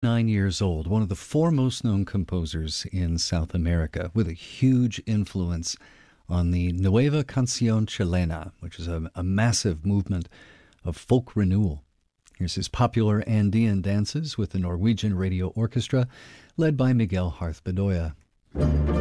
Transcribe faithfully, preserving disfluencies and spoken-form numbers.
Nine years old, one of the foremost known composers in South America, with a huge influence on the Nueva Canción Chilena, which is a, a massive movement of folk renewal. Here's his popular Andean dances with the Norwegian Radio Orchestra, led by Miguel Harth Bedoya.